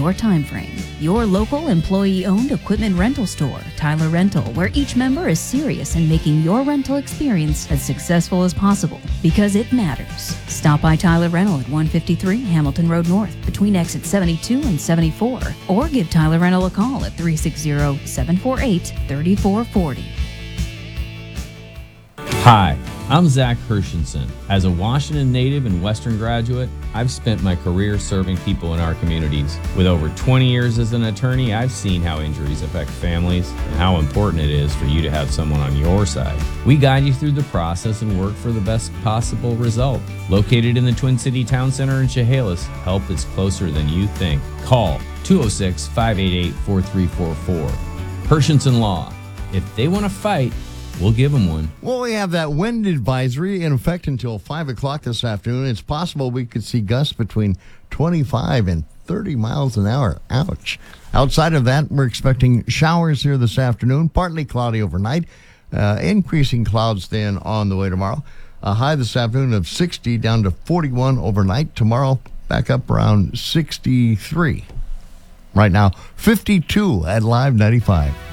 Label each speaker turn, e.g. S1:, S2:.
S1: your time frame. Your local employee-owned equipment rental store, Tyler Rental, where each member is serious in making your rental experience as successful as possible, because it matters. Stop by Tyler Rental at 153 Hamilton Road North between exits 72 and 74, or give Tyler Rental a call at 360-748-3440.
S2: Hi, I'm Zach Hershenson. As a Washington native and Western graduate, I've spent my career serving people in our communities. With over 20 years as an attorney, I've seen how injuries affect families and how important it is for you to have someone on your side. We guide you through the process and work for the best possible result. Located in the Twin City Town Center in Chehalis, help is closer than you think. Call 206-588-4344. Hershenson Law. If they want to fight, we'll give them one.
S3: Well, we have that wind advisory in effect until 5 o'clock this afternoon. It's possible we could see gusts between 25 and 30 miles an hour. Ouch. Outside of that, we're expecting showers here this afternoon, partly cloudy overnight, increasing clouds then on the way tomorrow. A high this afternoon of 60 down to 41 overnight. Tomorrow, back up around 63. Right now, 52 at Live 95.